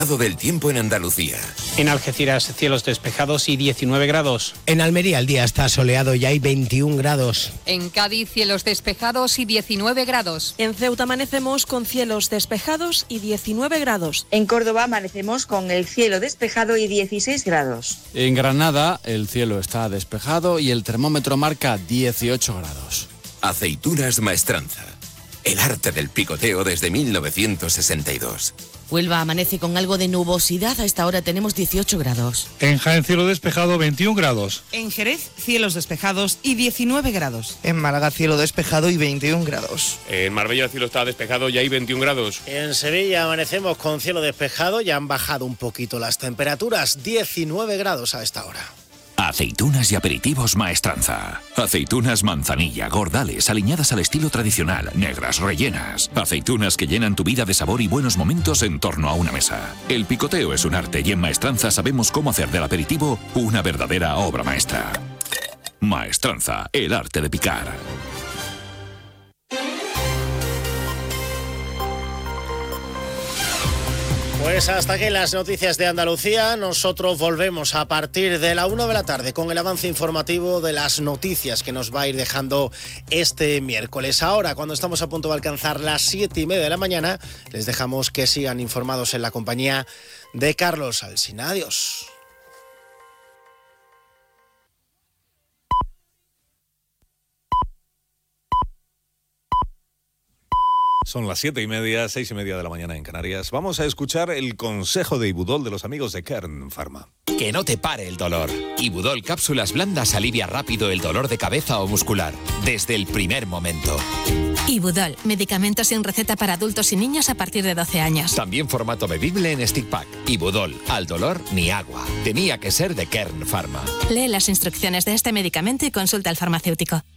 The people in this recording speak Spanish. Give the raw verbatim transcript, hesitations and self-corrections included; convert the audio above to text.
del tiempo en Andalucía. En Algeciras, cielos despejados y diecinueve grados. En Almería el día está soleado y hay veintiún grados. En Cádiz, cielos despejados y diecinueve grados. En Ceuta amanecemos con cielos despejados y diecinueve grados. En Córdoba amanecemos con el cielo despejado y dieciséis grados. En Granada el cielo está despejado y el termómetro marca dieciocho grados. Aceitunas Maestranza. El arte del picoteo desde mil novecientos sesenta y dos. Huelva amanece con algo de nubosidad, a esta hora tenemos dieciocho grados. En Jaén cielo despejado, veintiún grados. En Jerez cielos despejados y diecinueve grados. En Málaga cielo despejado y veintiún grados. En Marbella el cielo está despejado y hay veintiún grados. En Sevilla amanecemos con cielo despejado y han bajado un poquito las temperaturas, diecinueve grados a esta hora. Aceitunas y aperitivos Maestranza. Aceitunas manzanilla, gordales, aliñadas al estilo tradicional, negras, rellenas. Aceitunas que llenan tu vida de sabor y buenos momentos en torno a una mesa. El picoteo es un arte y en Maestranza sabemos cómo hacer del aperitivo una verdadera obra maestra. Maestranza, el arte de picar. Pues hasta aquí las noticias de Andalucía. Nosotros volvemos a partir de la una de la tarde con el avance informativo de las noticias que nos va a ir dejando este miércoles. Ahora, cuando estamos a punto de alcanzar las siete y media de la mañana, les dejamos que sigan informados en la compañía de Carlos Alsina. Adiós. Son las siete y media, seis y media de la mañana en Canarias. Vamos a escuchar el consejo de Ibudol de los amigos de Kern Pharma. Que no te pare el dolor. Ibudol Cápsulas Blandas alivia rápido el dolor de cabeza o muscular, desde el primer momento. Ibudol, medicamentos sin receta para adultos y niños a partir de doce años. También formato bebible en stick pack. Ibudol, al dolor ni agua. Tenía que ser de Kern Pharma. Lee las instrucciones de este medicamento y consulta al farmacéutico.